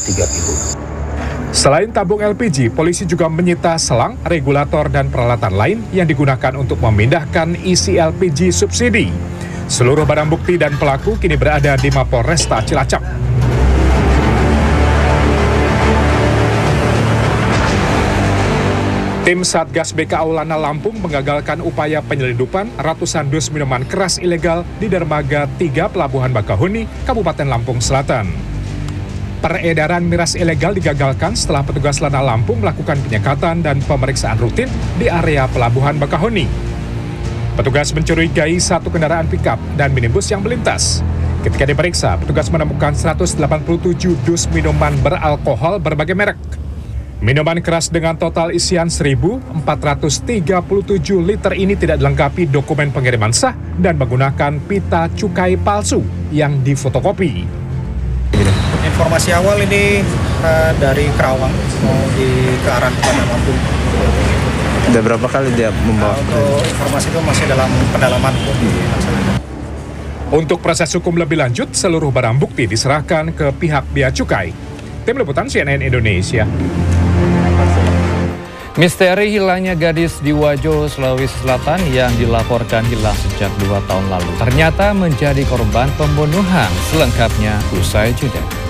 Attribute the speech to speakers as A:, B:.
A: 3 minggu.
B: Selain tabung LPG, polisi juga menyita selang, regulator, dan peralatan lain yang digunakan untuk memindahkan isi LPG subsidi. Seluruh barang bukti dan pelaku kini berada di Mapolresta Cilacap. Tim Satgas BKA Ulana Lampung menggagalkan upaya penyelundupan ratusan dus minuman keras ilegal di dermaga 3 Pelabuhan Bakahuni, Kabupaten Lampung Selatan. Peredaran miras ilegal digagalkan setelah petugas Lana Lampung melakukan penyekatan dan pemeriksaan rutin di area Pelabuhan Bakahuni. Petugas mencurigai satu kendaraan pickup dan minibus yang melintas. Ketika diperiksa, petugas menemukan 187 dus minuman beralkohol berbagai merek. Minuman keras dengan total isian 1.437 liter ini tidak dilengkapi dokumen pengiriman sah dan menggunakan pita cukai palsu yang difotokopi.
C: Informasi awal ini dari Kerawang mau ke arah Lampung.
D: Udah berapa kali dia membawa?
C: Untuk informasi itu masih dalam pendalaman.
B: Untuk proses hukum lebih lanjut, seluruh barang bukti diserahkan ke pihak Bea Cukai. Tim Liputan CNN Indonesia.
E: Misteri hilangnya gadis di Wajo, Sulawesi Selatan yang dilaporkan hilang sejak 2 tahun lalu ternyata menjadi korban pembunuhan. Selengkapnya usai jeda.